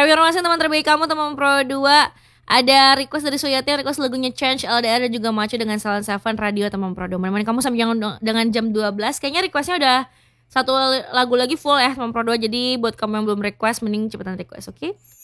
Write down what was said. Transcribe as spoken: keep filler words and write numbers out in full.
Kami informasi teman terbaik kamu teman Pro dua. Ada request dari Suyati, request lagunya Change, L D R dan juga Macu dengan Silent Seven Radio teman Pro dua. Menemani kamu sampai dengan jam dua belas. Kayaknya requestnya udah satu lagu lagi full ya teman Pro dua. Jadi buat kamu yang belum request mending cepetan request, oke? Okay?